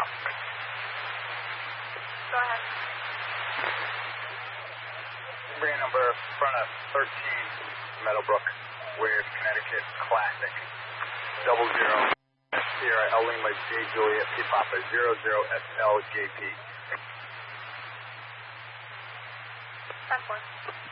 Go ahead. Bring number front of 13, Meadowbrook, Wave, Connecticut, Classic, 00, Sierra, L Lima, J Juliet, P Papa, 00, SL, JP. 10-4.